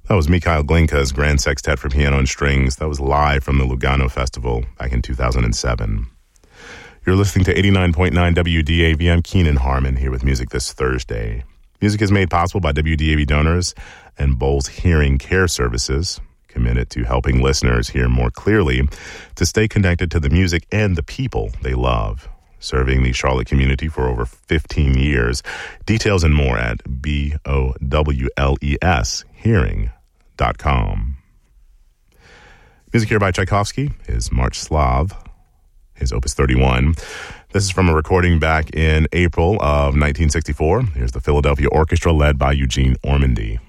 That was Mikhail Glinka's Grand Sextet for Piano and Strings. That was live from the Lugano Festival back in 2007. You're listening to 89.9 WDAV. I'm Keenan Harmon here with music this Thursday. Music is made possible by WDAV donors and Bowles Hearing Care Services, committed to helping listeners hear more clearly to stay connected to the music and the people they love. Serving the Charlotte community for over 15 years. Details and more at BOWLES Hearing.com. Music here by Tchaikovsky is March Slav, his Opus 31. This is from a recording back in April of 1964. Here's the Philadelphia Orchestra led by Eugene Ormandy.